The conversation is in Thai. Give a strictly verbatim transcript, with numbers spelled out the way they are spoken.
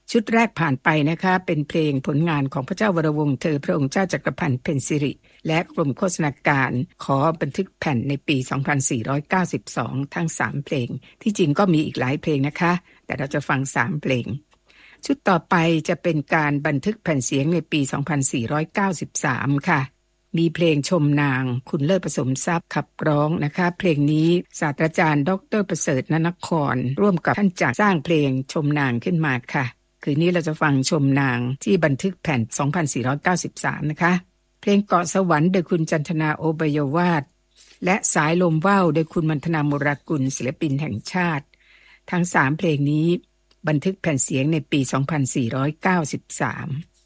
ชุดแรกผ่านไปนะคะเป็นเพลงผลงานของพระเจ้าวรวงศ์เธอพระองค์เจ้าจักรพันธ์เพ็ญสิริและกรมโฆษณาการขอบันทึกแผ่นในปีสองพันสี่ร้อยเก้าสิบสองทั้งสามเพลงที่จริงก็มีอีกหลายเพลงนะคะแต่เราจะฟังสามเพลงชุดต่อไปจะเป็นการบันทึกแผ่นเสียงในปีสองพันสี่ร้อยเก้าสิบสามค่ะมีเพลงชมนางคุณเลิศผสมทรัพย์ขับร้องนะคะเพลงนี้ศาสตราจารย์ดรประเสริฐนนครร่วมกับท่านจักรสร้างเพลงชมนางขึ้นมาค่ะคืนนี้เราจะฟังชมนางที่บันทึกแผ่นสองพันสี่ร้อยเก้าสิบสามนะคะเพลงเกาะสวรรค์โดยคุณจันทนาโอบายวาทและสายลมว่าวโดยคุณมันธนาโมรากุลศิลปินแห่งชาติทั้งสามเพลงนี้บันทึกแผ่นเสียงในปีสองพันสี่ร้อยเก้าสิบสาม